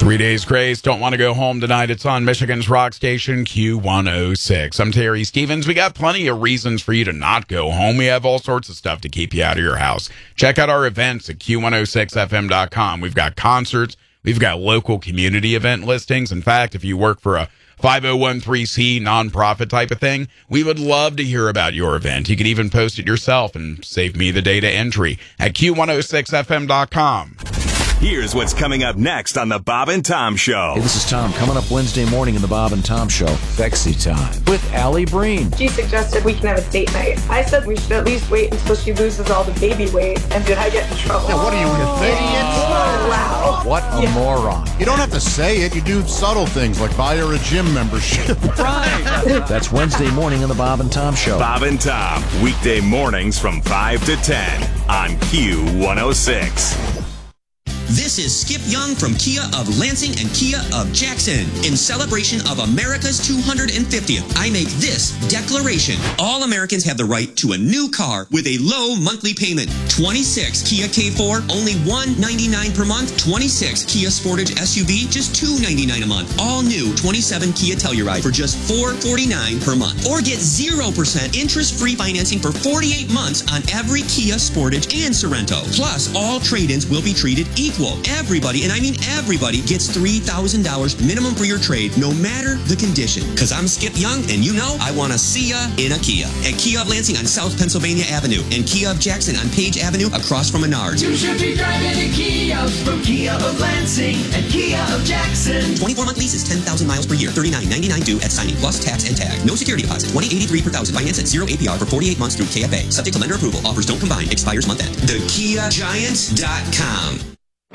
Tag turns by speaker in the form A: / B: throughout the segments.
A: 3 Days Grace. Don't want to go home tonight. It's on Michigan's rock station, Q106. I'm Terry Stevens. We got plenty of reasons for you to not go home. We have all sorts of stuff to keep you out of your house. Check out our events at Q106FM.com. We've got concerts. We've got local community event listings. In fact, if you work for a 5013C nonprofit type of thing, we would love to hear about your event. You can even post it yourself and save me the data entry at Q106FM.com.
B: Here's what's coming up next on the Bob and Tom Show.
C: Hey, this is Tom. Coming up Wednesday morning in the Bob and Tom Show, Sexy Time with Allie Breen.
D: She suggested we can have a date night. I said we should at least wait until she loses all the baby weight, and did I get in trouble?
E: Yeah, what are you, an idiot?
D: Oh, wow.
C: What a moron.
E: You don't have to say it. You do subtle things like buy her a gym membership.
C: Right. That's Wednesday morning in the Bob and Tom Show.
B: Bob and Tom, weekday mornings from 5 to 10 on Q106.
F: This is Skip Young from Kia of Lansing and Kia of Jackson. In celebration of America's 250th, I make this declaration. All Americans have the right to a new car with a low monthly payment. 26 Kia K4, only $199 per month. 26 Kia Sportage SUV, just $299 a month. All new 27 Kia Telluride for just $449 per month. Or get 0% interest-free financing for 48 months on every Kia Sportage and Sorento. Plus, all trade-ins will be treated equal. Everybody, and I mean everybody, gets $3,000 minimum for your trade, no matter the condition. Because I'm Skip Young, and you know I want to see ya in a Kia. At Kia of Lansing on South Pennsylvania Avenue, and Kia of Jackson on Page Avenue across from Menards.
G: You should be driving a Kia from Kia of Lansing and Kia of Jackson.
F: 24-month lease is 10,000 miles per year, $39.99 due at signing, plus tax and tag. No security deposit, $20.83 per thousand. Finance at 0 APR for 48 months through KFA. Subject to lender approval. Offers don't combine. Expires month end. TheKiaGiant.com.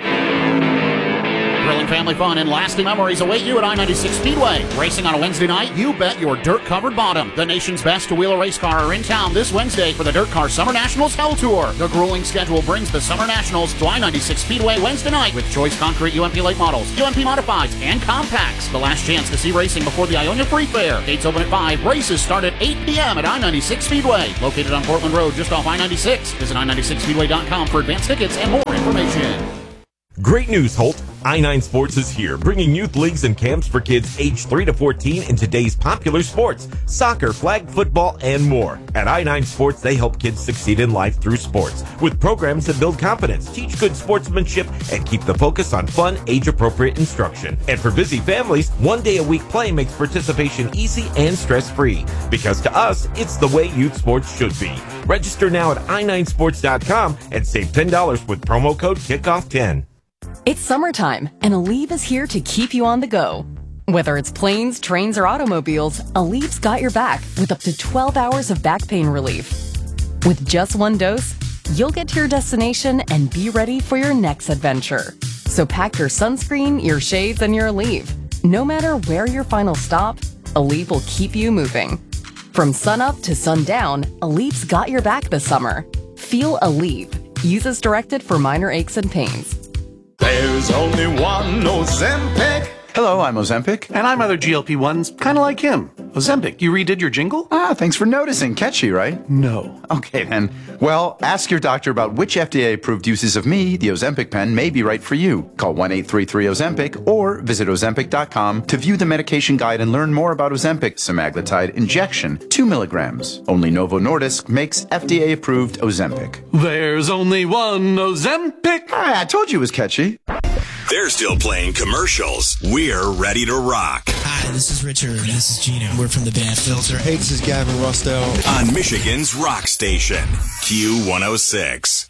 H: Thrilling family fun and lasting memories await you at I-96 Speedway. Racing on a Wednesday night, you bet your dirt-covered bottom. The nation's best two-wheeler race car are in town this Wednesday for the Dirt Car Summer Nationals Hell Tour. The grueling schedule brings the Summer Nationals to I-96 Speedway Wednesday night with choice concrete UMP late models, UMP modifieds, and compacts. The last chance to see racing before the Ionia Free Fair. Gates open at 5. Races start at 8 p.m. at I-96 Speedway. Located on Portland Road just off I-96. Visit I-96Speedway.com for advanced tickets and more information.
I: Great news, Holt. I-9 Sports is here, bringing youth leagues and camps for kids aged 3 to 14 in today's popular sports, soccer, flag football, and more. At I-9 Sports, they help kids succeed in life through sports, with programs that build confidence, teach good sportsmanship, and keep the focus on fun, age-appropriate instruction. And for busy families, 1 day a week play makes participation easy and stress-free. Because to us, it's the way youth sports should be. Register now at i9sports.com and save $10 with promo code KICKOFF10.
J: It's summertime, and Aleve is here to keep you on the go. Whether it's planes, trains, or automobiles, Aleve's got your back with up to 12 hours of back pain relief. With just one dose, you'll get to your destination and be ready for your next adventure. So pack your sunscreen, your shades, and your Aleve. No matter where your final stop, Aleve will keep you moving. From sunup to sundown, Aleve's got your back this summer. Feel Aleve. Use as directed for minor aches and pains.
K: There's only one Ozempic.
L: Hello, I'm Ozempic.
M: And I'm other GLP-1s, kind of like him. Ozempic, you redid your jingle?
L: Thanks for noticing. Catchy, right?
M: No.
L: Okay, then. Well, ask your doctor about which FDA-approved uses of me, the Ozempic pen, may be right for you. Call 1-833-OZEMPIC or visit Ozempic.com to view the medication guide and learn more about Ozempic semaglutide injection, 2 milligrams. Only Novo Nordisk makes FDA-approved Ozempic.
M: There's only one Ozempic.
L: I told you it was catchy.
B: They're still playing commercials. We're ready to rock.
N: Hi, this is Richard. This is Gino. We're from the band Filter.
O: Hey, this is Gavin Rossdale.
B: On Michigan's rock station, Q106.